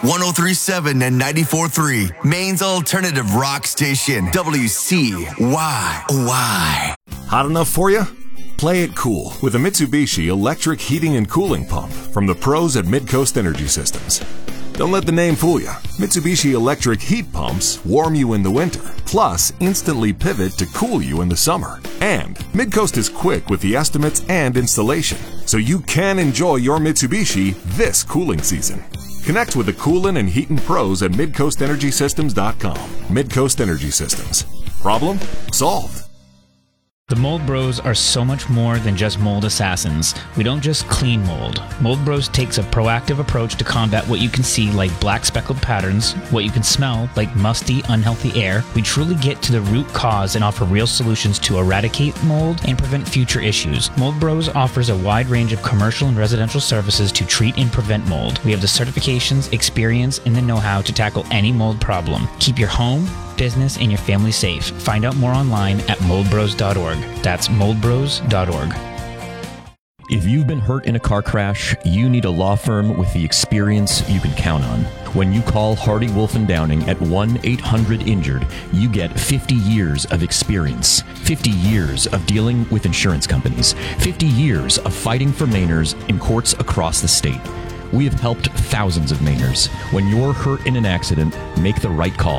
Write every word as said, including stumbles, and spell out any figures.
one oh three point seven and ninety-four point three. Maine's alternative rock station. W C Y Y. Hot enough for you? Play it cool with a Mitsubishi electric heating and cooling pump from the pros at Midcoast Energy Systems. Don't let the name fool you. Mitsubishi electric heat pumps warm you in the winter, plus instantly pivot to cool you in the summer. And Midcoast is quick with the estimates and installation, so you can enjoy your Mitsubishi this cooling season. Connect with the coolin' and heatin' pros at midcoast energy systems dot com. Midcoast Energy Systems. Problem solved. The Mold Bros are so much more than just mold assassins. We don't just clean mold. Mold Bros takes a proactive approach to combat what you can see like black speckled patterns, what you can smell like musty, unhealthy air. We truly get to the root cause and offer real solutions to eradicate mold and prevent future issues. Mold Bros offers a wide range of commercial and residential services to treat and prevent mold. We have the certifications, experience, and the know-how to tackle any mold problem. Keep your home, business, and your family safe. Find out more online at mold bros dot org. That's mold bros dot org. If you've been hurt in a car crash, you need a law firm with the experience you can count on. When you call Hardy Wolf and Downing at one eight hundred injured, you get fifty years of experience, fifty years of dealing with insurance companies, fifty years of fighting for Mainers in courts across the state. We have helped thousands of Mainers. When you're hurt in an accident, make the right call.